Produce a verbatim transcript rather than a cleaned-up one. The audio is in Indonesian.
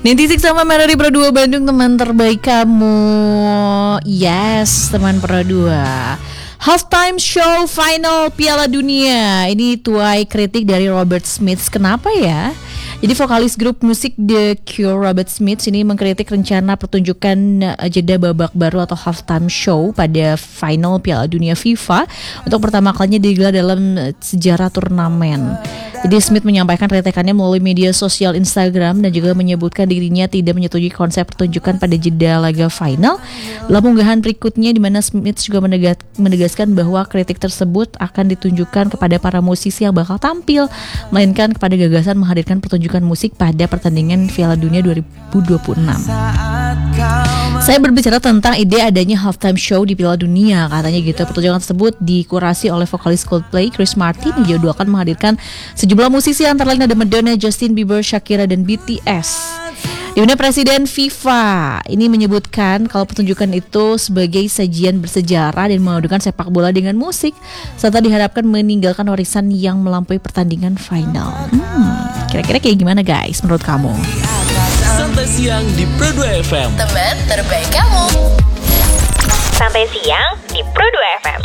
sembilan puluh enam sama Melody Pro dua Bandung, teman terbaik kamu. Yes, teman Pro dua. Halftime show final Piala Dunia. Ini tuai kritik dari Robert Smith. Kenapa ya? Jadi vokalis grup musik The Cure, Robert Smith, ini mengkritik rencana pertunjukan jeda babak baru atau halftime show pada final Piala Dunia FIFA untuk pertama kalinya digelar dalam sejarah turnamen. Jadi Smith menyampaikan kritikannya melalui media sosial Instagram dan juga menyebutkan dirinya tidak menyetujui konsep pertunjukan pada jeda laga final. Dalam unggahan berikutnya di mana Smith juga menegaskan bahwa kritik tersebut akan ditunjukkan kepada para musisi yang bakal tampil, melainkan kepada gagasan menghadirkan pertunjukan musik pada pertandingan Piala Dunia dua ribu dua puluh enam. Saya berbicara tentang ide adanya halftime show di Piala Dunia, katanya gitu. Pertunjukan tersebut dikurasi oleh vokalis Coldplay, Chris Martin, yang dijadwalkan menghadirkan sejumlah musisi antara lain ada Madonna, Justin Bieber, Shakira, dan B T S. Di mana Presiden FIFA ini menyebutkan kalau pertunjukan itu sebagai sajian bersejarah dan memadukan sepak bola dengan musik, serta diharapkan meninggalkan warisan yang melampaui pertandingan final. Hmm, kira-kira kayak gimana guys menurut kamu? Santai siang di Pro dua F M. Teman terbaik kamu. Santai siang di Pro dua F M.